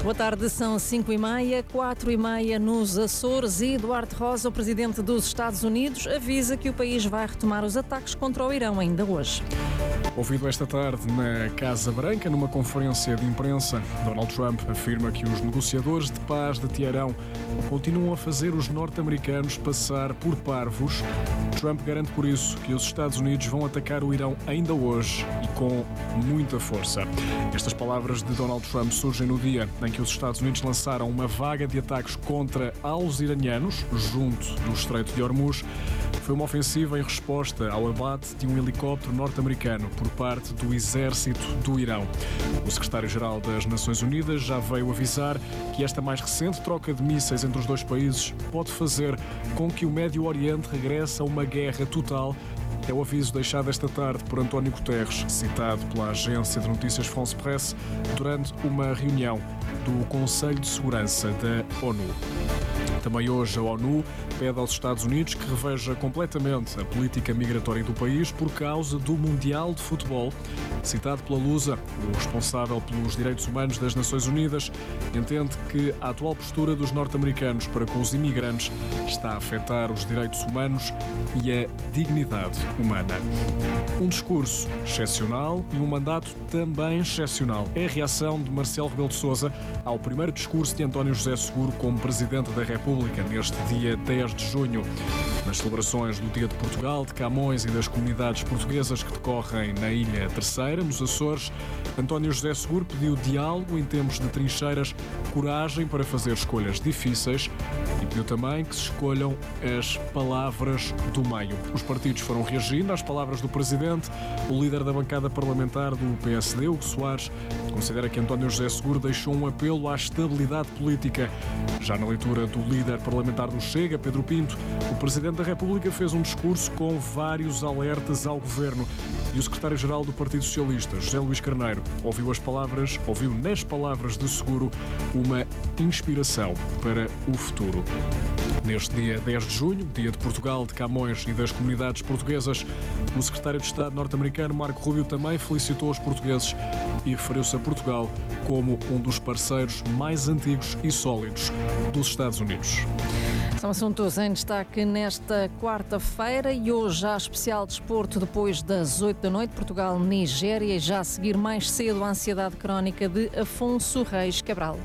Boa tarde, são 5h30, 4h30 nos Açores e Eduardo Rosa, o presidente dos Estados Unidos, avisa que o país vai retomar os ataques contra o Irão ainda hoje. Ouvido esta tarde na Casa Branca, numa conferência de imprensa, Donald Trump afirma que os negociadores de paz de Teherão continuam a fazer os norte-americanos passar por parvos. Trump garante por isso que os Estados Unidos vão atacar o Irão ainda hoje e com muita força. Estas palavras de Donald Trump surgem no dia em que os Estados Unidos lançaram uma vaga de ataques contra aos iranianos, junto do Estreito de Hormuz. Foi uma ofensiva em resposta ao abate de um helicóptero norte-americano por parte do exército do Irão. O secretário-geral das Nações Unidas já veio avisar que esta mais recente troca de mísseis entre os dois países pode fazer com que o Médio Oriente regresse a uma guerra total. É o aviso deixado esta tarde por António Guterres, citado pela agência de notícias France Presse durante uma reunião do Conselho de Segurança da ONU. Também hoje a ONU pede aos Estados Unidos que reveja completamente a política migratória do país por causa do Mundial de Futebol. Citado pela Lusa, o responsável pelos direitos humanos das Nações Unidas entende que a atual postura dos norte-americanos para com os imigrantes está a afetar os direitos humanos e a dignidade humana. Um discurso excepcional e um mandato também excepcional. É a reação de Marcelo Rebelo de Sousa ao primeiro discurso de António José Seguro como Presidente da República neste dia 10 de junho. Nas celebrações do Dia de Portugal, de Camões e das comunidades portuguesas que decorrem na Ilha Terceira, nos Açores, António José Seguro pediu diálogo em tempos de trincheiras, coragem para fazer escolhas difíceis e pediu também que se escolham as palavras do meio. Os partidos foram reagindo às palavras do Presidente. O líder da bancada parlamentar do PSD, Hugo Soares, considera que António José Seguro deixou um apelo à estabilidade política. Já na leitura do líder parlamentar do Chega, Pedro Pinto, o Presidente da República fez um discurso com vários alertas ao Governo e o Secretário-Geral do Partido Socialista, José Luís Carneiro, ouviu nas palavras de Seguro uma inspiração para o futuro. Neste dia 10 de junho, dia de Portugal, de Camões e das comunidades portuguesas, o secretário de Estado norte-americano, Marco Rubio, também felicitou os portugueses e referiu-se a Portugal como um dos parceiros mais antigos e sólidos dos Estados Unidos. São assuntos em destaque nesta quarta-feira e hoje há especial desporto depois das 8 da noite, Portugal-Nigéria, e já a seguir mais cedo a ansiedade crónica de Afonso Reis Cabral.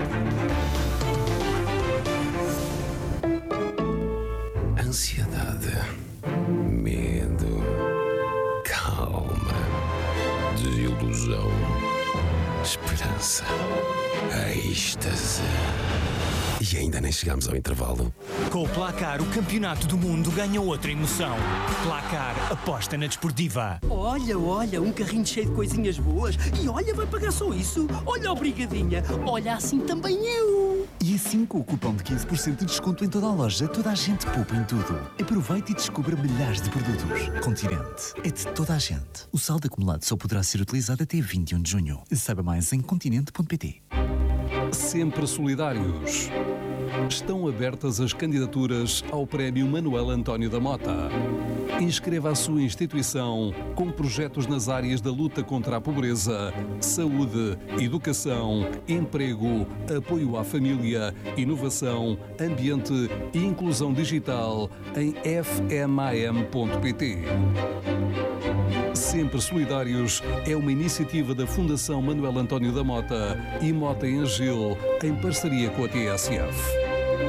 Ansiedade, medo, calma, desilusão, esperança, êxtase. E ainda nem chegámos ao intervalo. Com o Placar, o campeonato do mundo ganha outra emoção. Placar, aposta na desportiva. Olha, um carrinho cheio de coisinhas boas. E olha, vai pagar só isso. Olha, obrigadinha. Olha, assim também eu. E assim, com o cupom de 15% de desconto em toda a loja, toda a gente poupa em tudo. Aproveite e descubra milhares de produtos. Continente é de toda a gente. O saldo acumulado só poderá ser utilizado até 21 de junho. Saiba mais em continente.pt. Sempre solidários. Estão abertas as candidaturas ao Prémio Manuel António da Mota. Inscreva a sua instituição com projetos nas áreas da luta contra a pobreza, saúde, educação, emprego, apoio à família, inovação, ambiente e inclusão digital em fmam.pt. Sempre Solidários é uma iniciativa da Fundação Manuel António da Mota e Mota em Agil, em parceria com a TSF.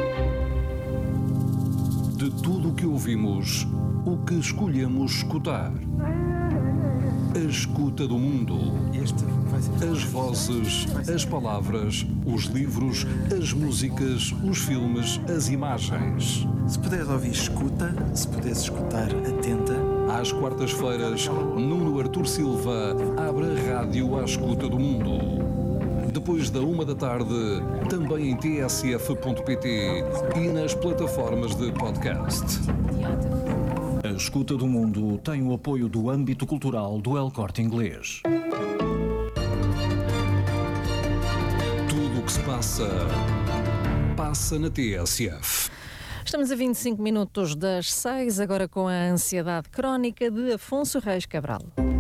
De tudo o que ouvimos, o que escolhemos escutar. A escuta do mundo. As vozes, as palavras, os livros, as músicas, os filmes, as imagens. Se puderes ouvir, escuta. Se puderes escutar, atenta. Às quartas-feiras, Nuno Artur Silva abre a rádio à escuta do mundo. Depois da 1 da tarde, também em tsf.pt e nas plataformas de podcast. A Escuta do Mundo tem o apoio do âmbito cultural do El Corte Inglês. Tudo o que se passa, passa na TSF. Estamos a 25 minutos das 6, agora com a ansiedade crónica de Afonso Reis Cabral.